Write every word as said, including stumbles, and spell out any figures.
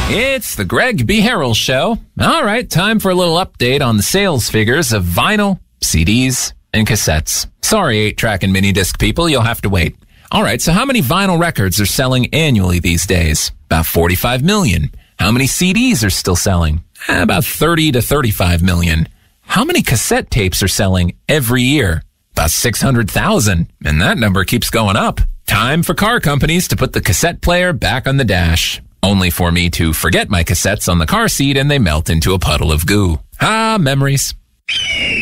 It's the Greg B. Harrell Show. All right, time for a little update on the sales figures of vinyl, C Ds, and cassettes. Sorry, eight-track and mini-disc people, you'll have to wait. All right, so how many vinyl records are selling annually these days? About forty-five million. How many C Ds are still selling? Eh, about thirty to thirty-five million. How many cassette tapes are selling every year? About six hundred thousand, and that number keeps going up. Time for car companies to put the cassette player back on the dash. Only for me to forget my cassettes on the car seat and they melt into a puddle of goo. Ah, memories.